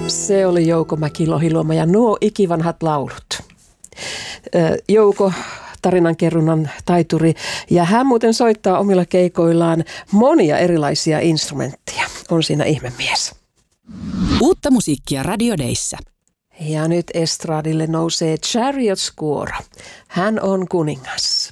Se oli Jouko Mäki-Lohiluoma ja nuo ikivanhat laulut. Jouko tarinankerronnan taituri ja hän muuten soittaa omilla keikoillaan monia erilaisia instrumentteja. On siinä ihmemies. Uutta musiikkia Radio Dayssä. Ja nyt estradille nousee Chariot Squora. Hän on kuningas.